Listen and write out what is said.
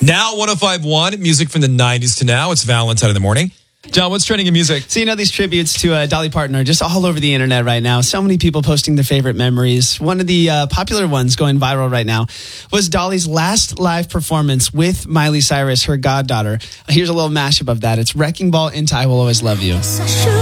Now 105.1, music from the 90s to now. It's Valentine in the morning. John, what's trending in music? So, these tributes to Dolly Parton are just all over the internet right now. So many people posting their favorite memories. One of the popular ones going viral right now was Dolly's last live performance with Miley Cyrus, her goddaughter. Here's a little mashup of that. It's Wrecking Ball into I Will Always Love You.